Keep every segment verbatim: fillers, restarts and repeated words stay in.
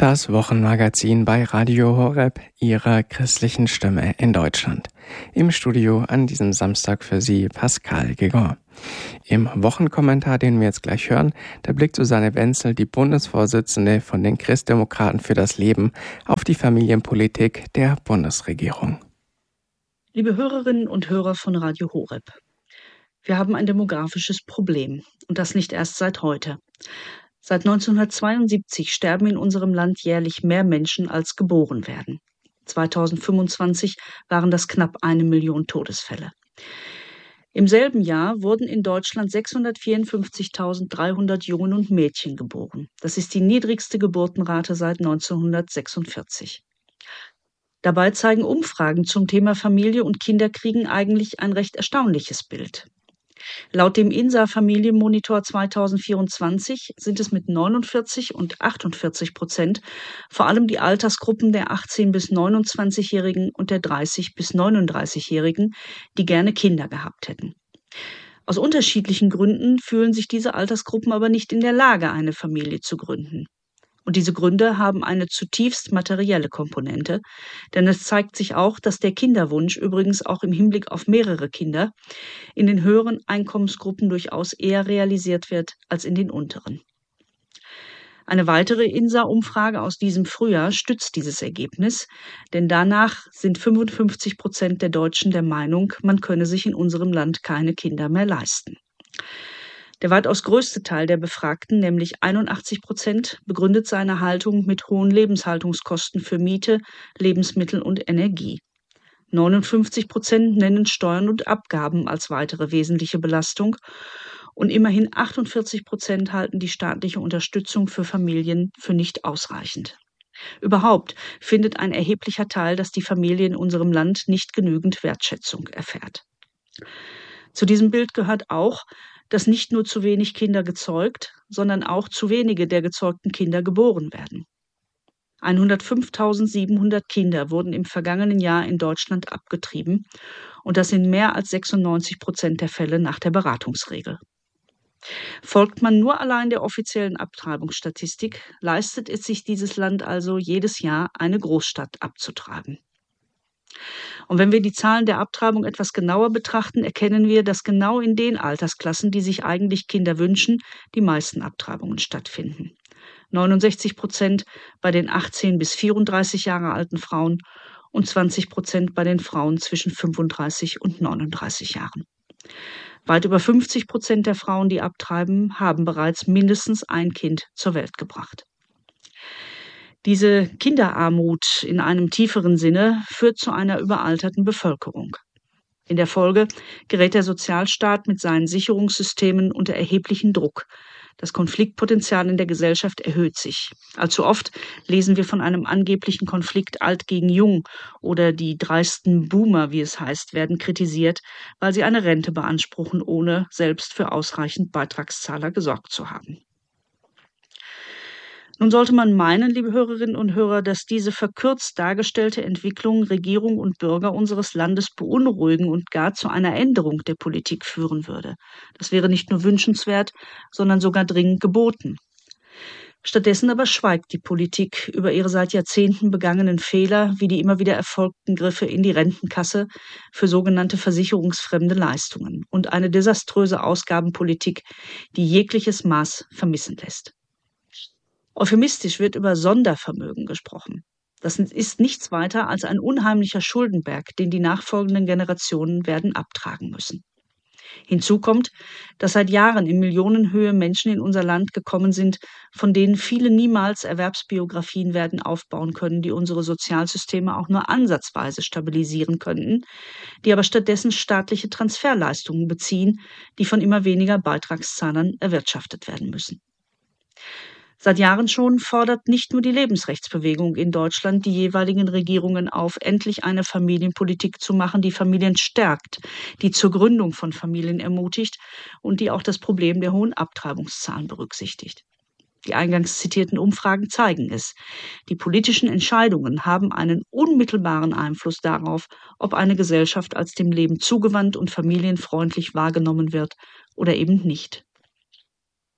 Das Wochenmagazin bei Radio Horeb, Ihrer christlichen Stimme in Deutschland. Im Studio an diesem Samstag für Sie Pascal Guégan. Im Wochenkommentar, den wir jetzt gleich hören, da blickt Susanne Wenzel, die Bundesvorsitzende von den Christdemokraten für das Leben, auf die Familienpolitik der Bundesregierung. Liebe Hörerinnen und Hörer von Radio Horeb, wir haben ein demografisches Problem und das nicht erst seit heute. Seit neunzehnhundertzweiundsiebzig sterben in unserem Land jährlich mehr Menschen, als geboren werden. zweitausendfünfundzwanzig waren das knapp eine Million Todesfälle. Im selben Jahr wurden in Deutschland sechshundertvierundfünfzigtausenddreihundert Jungen und Mädchen geboren. Das ist die niedrigste Geburtenrate seit neunzehnhundertsechsundvierzig. Dabei zeigen Umfragen zum Thema Familie und Kinderkriegen eigentlich ein recht erstaunliches Bild. Laut dem I N S A-Familienmonitor zweitausendvierundzwanzig sind es mit neunundvierzig und achtundvierzig Prozent vor allem die Altersgruppen der achtzehn- bis neunundzwanzigjährigen und der dreißig- bis neununddreißigjährigen, die gerne Kinder gehabt hätten. Aus unterschiedlichen Gründen fühlen sich diese Altersgruppen aber nicht in der Lage, eine Familie zu gründen. Und diese Gründe haben eine zutiefst materielle Komponente, denn es zeigt sich auch, dass der Kinderwunsch, übrigens auch im Hinblick auf mehrere Kinder, in den höheren Einkommensgruppen durchaus eher realisiert wird als in den unteren. Eine weitere I N S A-Umfrage aus diesem Frühjahr stützt dieses Ergebnis, denn danach sind fünfundfünfzig Prozent der Deutschen der Meinung, man könne sich in unserem Land keine Kinder mehr leisten. Der weitaus größte Teil der Befragten, nämlich einundachtzig Prozent, begründet seine Haltung mit hohen Lebenshaltungskosten für Miete, Lebensmittel und Energie. neunundfünfzig Prozent nennen Steuern und Abgaben als weitere wesentliche Belastung und immerhin achtundvierzig Prozent halten die staatliche Unterstützung für Familien für nicht ausreichend. Überhaupt findet ein erheblicher Teil, dass die Familie in unserem Land nicht genügend Wertschätzung erfährt. Zu diesem Bild gehört auch, dass nicht nur zu wenig Kinder gezeugt, sondern auch zu wenige der gezeugten Kinder geboren werden. hundertfünftausendsiebenhundert Kinder wurden im vergangenen Jahr in Deutschland abgetrieben und das in mehr als sechsundneunzig Prozent der Fälle nach der Beratungsregel. Folgt man nur allein der offiziellen Abtreibungsstatistik, leistet es sich dieses Land also jedes Jahr, eine Großstadt abzutreiben. Und wenn wir die Zahlen der Abtreibung etwas genauer betrachten, erkennen wir, dass genau in den Altersklassen, die sich eigentlich Kinder wünschen, die meisten Abtreibungen stattfinden. neunundsechzig Prozent bei den achtzehn bis vierunddreißig Jahre alten Frauen und zwanzig Prozent bei den Frauen zwischen fünfunddreißig und neununddreißig Jahren. Weit über fünfzig Prozent der Frauen, die abtreiben, haben bereits mindestens ein Kind zur Welt gebracht. Diese Kinderarmut in einem tieferen Sinne führt zu einer überalterten Bevölkerung. In der Folge gerät der Sozialstaat mit seinen Sicherungssystemen unter erheblichen Druck. Das Konfliktpotenzial in der Gesellschaft erhöht sich. Allzu oft lesen wir von einem angeblichen Konflikt alt gegen jung oder die dreisten Boomer, wie es heißt, werden kritisiert, weil sie eine Rente beanspruchen, ohne selbst für ausreichend Beitragszahler gesorgt zu haben. Nun sollte man meinen, liebe Hörerinnen und Hörer, dass diese verkürzt dargestellte Entwicklung Regierung und Bürger unseres Landes beunruhigen und gar zu einer Änderung der Politik führen würde. Das wäre nicht nur wünschenswert, sondern sogar dringend geboten. Stattdessen aber schweigt die Politik über ihre seit Jahrzehnten begangenen Fehler, wie die immer wieder erfolgten Griffe in die Rentenkasse für sogenannte versicherungsfremde Leistungen und eine desaströse Ausgabenpolitik, die jegliches Maß vermissen lässt. Euphemistisch wird über Sondervermögen gesprochen. Das ist nichts weiter als ein unheimlicher Schuldenberg, den die nachfolgenden Generationen werden abtragen müssen. Hinzu kommt, dass seit Jahren in Millionenhöhe Menschen in unser Land gekommen sind, von denen viele niemals Erwerbsbiografien werden aufbauen können, die unsere Sozialsysteme auch nur ansatzweise stabilisieren könnten, die aber stattdessen staatliche Transferleistungen beziehen, die von immer weniger Beitragszahlern erwirtschaftet werden müssen. Seit Jahren schon fordert nicht nur die Lebensrechtsbewegung in Deutschland die jeweiligen Regierungen auf, endlich eine Familienpolitik zu machen, die Familien stärkt, die zur Gründung von Familien ermutigt und die auch das Problem der hohen Abtreibungszahlen berücksichtigt. Die eingangs zitierten Umfragen zeigen es. Die politischen Entscheidungen haben einen unmittelbaren Einfluss darauf, ob eine Gesellschaft als dem Leben zugewandt und familienfreundlich wahrgenommen wird oder eben nicht.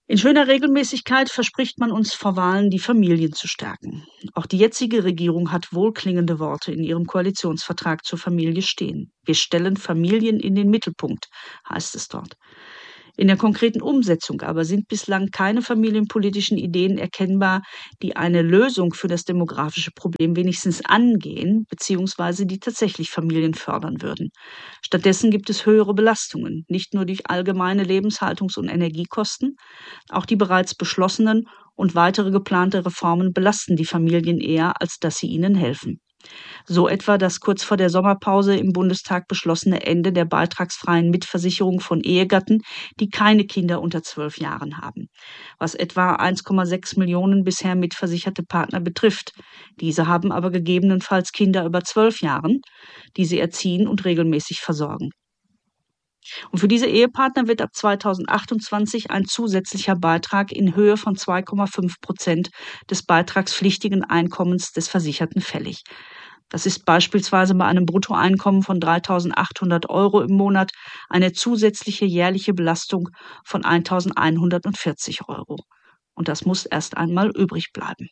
In schöner Regelmäßigkeit verspricht man uns vor Wahlen, die Familien zu stärken. Auch die jetzige Regierung hat wohlklingende Worte in ihrem Koalitionsvertrag zur Familie stehen. Wir stellen Familien in den Mittelpunkt, heißt es dort. In der konkreten Umsetzung aber sind bislang keine familienpolitischen Ideen erkennbar, die eine Lösung für das demografische Problem wenigstens angehen bzw. die tatsächlich Familien fördern würden. Stattdessen gibt es höhere Belastungen, nicht nur durch allgemeine Lebenshaltungs- und Energiekosten, auch die bereits beschlossenen und weitere geplante Reformen belasten die Familien eher, als dass sie ihnen helfen. So etwa das kurz vor der Sommerpause im Bundestag beschlossene Ende der beitragsfreien Mitversicherung von Ehegatten, die keine Kinder unter zwölf Jahren haben, was etwa eins Komma sechs Millionen bisher mitversicherte Partner betrifft. Diese haben aber gegebenenfalls Kinder über zwölf Jahren, die sie erziehen und regelmäßig versorgen. Und für diese Ehepartner wird ab zweitausendachtundzwanzig ein zusätzlicher Beitrag in Höhe von zwei Komma fünf Prozent des beitragspflichtigen Einkommens des Versicherten fällig. Das ist beispielsweise bei einem Bruttoeinkommen von dreitausendachthundert Euro im Monat eine zusätzliche jährliche Belastung von eintausendeinhundertvierzig Euro. Und das muss erst einmal übrig bleiben.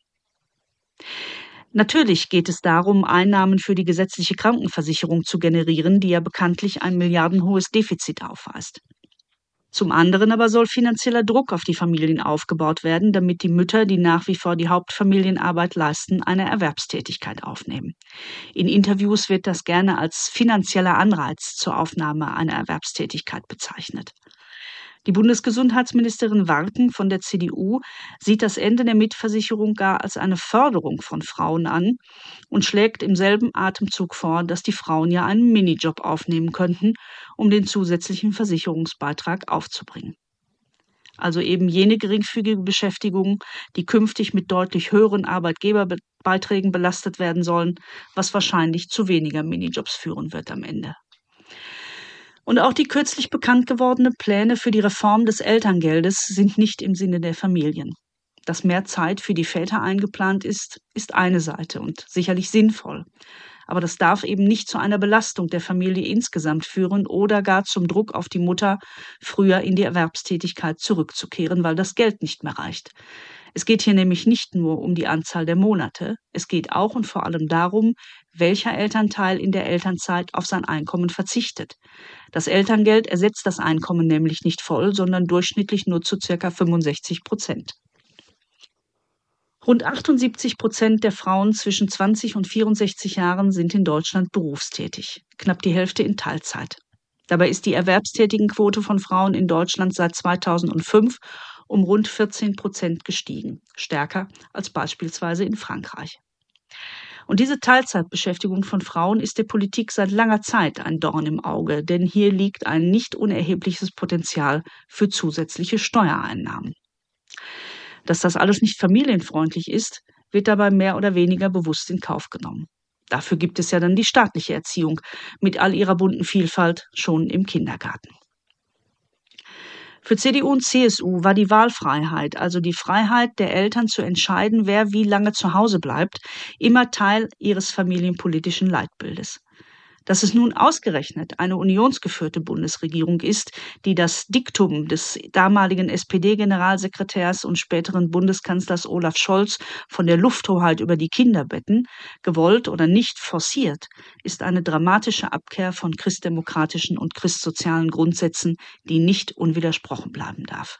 Natürlich geht es darum, Einnahmen für die gesetzliche Krankenversicherung zu generieren, die ja bekanntlich ein milliardenhohes Defizit aufweist. Zum anderen aber soll finanzieller Druck auf die Familien aufgebaut werden, damit die Mütter, die nach wie vor die Hauptfamilienarbeit leisten, eine Erwerbstätigkeit aufnehmen. In Interviews wird das gerne als finanzieller Anreiz zur Aufnahme einer Erwerbstätigkeit bezeichnet. Die Bundesgesundheitsministerin Warken von der C D U sieht das Ende der Mitversicherung gar als eine Förderung von Frauen an und schlägt im selben Atemzug vor, dass die Frauen ja einen Minijob aufnehmen könnten, um den zusätzlichen Versicherungsbeitrag aufzubringen. Also eben jene geringfügige Beschäftigung, die künftig mit deutlich höheren Arbeitgeberbeiträgen belastet werden sollen, was wahrscheinlich zu weniger Minijobs führen wird am Ende. Und auch die kürzlich bekannt gewordenen Pläne für die Reform des Elterngeldes sind nicht im Sinne der Familien. Dass mehr Zeit für die Väter eingeplant ist, ist eine Seite und sicherlich sinnvoll. Aber das darf eben nicht zu einer Belastung der Familie insgesamt führen oder gar zum Druck auf die Mutter, früher in die Erwerbstätigkeit zurückzukehren, weil das Geld nicht mehr reicht. Es geht hier nämlich nicht nur um die Anzahl der Monate, es geht auch und vor allem darum, welcher Elternteil in der Elternzeit auf sein Einkommen verzichtet. Das Elterngeld ersetzt das Einkommen nämlich nicht voll, sondern durchschnittlich nur zu ca. fünfundsechzig Prozent. Rund achtundsiebzig Prozent der Frauen zwischen zwanzig und vierundsechzig Jahren sind in Deutschland berufstätig, knapp die Hälfte in Teilzeit. Dabei ist die Erwerbstätigenquote von Frauen in Deutschland seit zweitausendfünf um rund vierzehn Prozent gestiegen, stärker als beispielsweise in Frankreich. Und diese Teilzeitbeschäftigung von Frauen ist der Politik seit langer Zeit ein Dorn im Auge, denn hier liegt ein nicht unerhebliches Potenzial für zusätzliche Steuereinnahmen. Dass das alles nicht familienfreundlich ist, wird dabei mehr oder weniger bewusst in Kauf genommen. Dafür gibt es ja dann die staatliche Erziehung mit all ihrer bunten Vielfalt schon im Kindergarten. Für C D U und C S U war die Wahlfreiheit, also die Freiheit der Eltern zu entscheiden, wer wie lange zu Hause bleibt, immer Teil ihres familienpolitischen Leitbildes. Dass es nun ausgerechnet eine unionsgeführte Bundesregierung ist, die das Diktum des damaligen S P D-Generalsekretärs und späteren Bundeskanzlers Olaf Scholz von der Lufthoheit über die Kinderbetten gewollt oder nicht forciert, ist eine dramatische Abkehr von christdemokratischen und christsozialen Grundsätzen, die nicht unwidersprochen bleiben darf.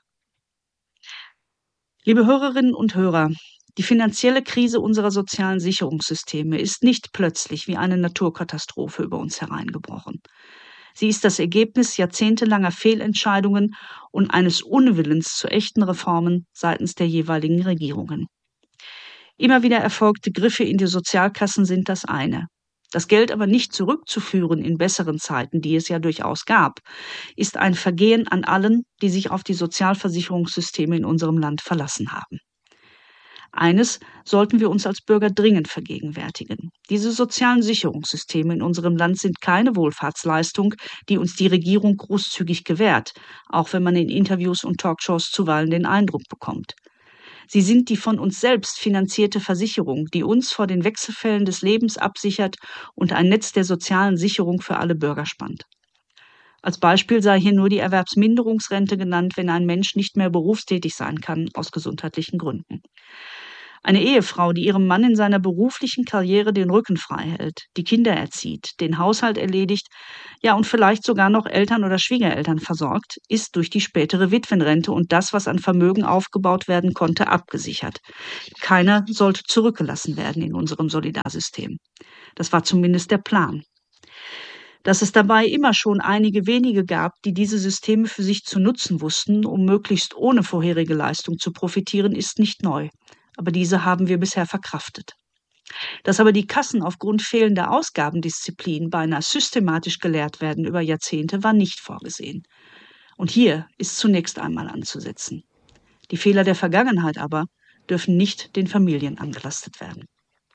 Liebe Hörerinnen und Hörer, die finanzielle Krise unserer sozialen Sicherungssysteme ist nicht plötzlich wie eine Naturkatastrophe über uns hereingebrochen. Sie ist das Ergebnis jahrzehntelanger Fehlentscheidungen und eines Unwillens zu echten Reformen seitens der jeweiligen Regierungen. Immer wieder erfolgte Griffe in die Sozialkassen sind das eine. Das Geld aber nicht zurückzuführen in besseren Zeiten, die es ja durchaus gab, ist ein Vergehen an allen, die sich auf die Sozialversicherungssysteme in unserem Land verlassen haben. Eines sollten wir uns als Bürger dringend vergegenwärtigen. Diese sozialen Sicherungssysteme in unserem Land sind keine Wohlfahrtsleistung, die uns die Regierung großzügig gewährt, auch wenn man in Interviews und Talkshows zuweilen den Eindruck bekommt. Sie sind die von uns selbst finanzierte Versicherung, die uns vor den Wechselfällen des Lebens absichert und ein Netz der sozialen Sicherung für alle Bürger spannt. Als Beispiel sei hier nur die Erwerbsminderungsrente genannt, wenn ein Mensch nicht mehr berufstätig sein kann aus gesundheitlichen Gründen. Eine Ehefrau, die ihrem Mann in seiner beruflichen Karriere den Rücken frei hält, die Kinder erzieht, den Haushalt erledigt, ja und vielleicht sogar noch Eltern oder Schwiegereltern versorgt, ist durch die spätere Witwenrente und das, was an Vermögen aufgebaut werden konnte, abgesichert. Keiner sollte zurückgelassen werden in unserem Solidarsystem. Das war zumindest der Plan. Dass es dabei immer schon einige wenige gab, die diese Systeme für sich zu nutzen wussten, um möglichst ohne vorherige Leistung zu profitieren, ist nicht neu. Aber diese haben wir bisher verkraftet. Dass aber die Kassen aufgrund fehlender Ausgabendisziplin beinahe systematisch geleert werden über Jahrzehnte, war nicht vorgesehen. Und hier ist zunächst einmal anzusetzen. Die Fehler der Vergangenheit aber dürfen nicht den Familien angelastet werden.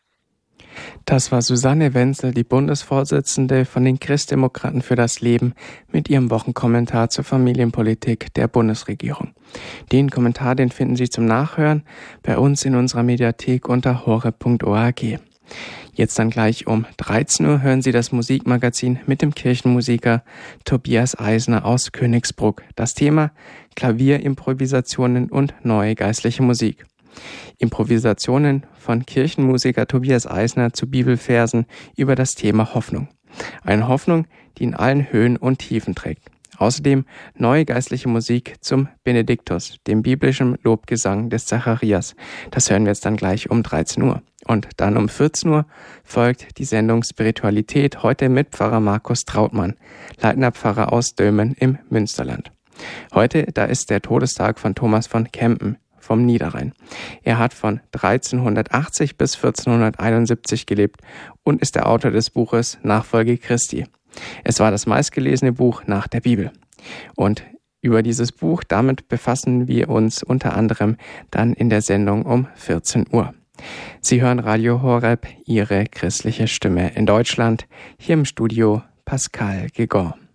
Das war Susanne Wenzel, die Bundesvorsitzende von den Christdemokraten für das Leben, mit ihrem Wochenkommentar zur Familienpolitik der Bundesregierung. Den Kommentar, den finden Sie zum Nachhören bei uns in unserer Mediathek unter horeb punkt org. Jetzt dann gleich um dreizehn Uhr hören Sie das Musikmagazin mit dem Kirchenmusiker Tobias Eisner aus Königsbruck. Das Thema Klavierimprovisationen und neue geistliche Musik. Improvisationen von Kirchenmusiker Tobias Eisner zu Bibelversen über das Thema Hoffnung. Eine Hoffnung, die in allen Höhen und Tiefen trägt. Außerdem neue geistliche Musik zum Benediktus, dem biblischen Lobgesang des Zacharias. Das hören wir jetzt dann gleich um dreizehn Uhr. Und dann um vierzehn Uhr folgt die Sendung Spiritualität, heute mit Pfarrer Markus Trautmann, leitender Pfarrer aus Dömen im Münsterland. Heute, da ist der Todestag von Thomas von Kempen vom Niederrhein. Er hat von dreizehnhundertachtzig bis vierzehnhunderteinundsiebzig gelebt und ist der Autor des Buches Nachfolge Christi. Es war das meistgelesene Buch nach der Bibel. Und über dieses Buch, damit befassen wir uns unter anderem dann in der Sendung um vierzehn Uhr. Sie hören Radio Horeb, Ihre christliche Stimme in Deutschland, hier im Studio Pascal Gegon.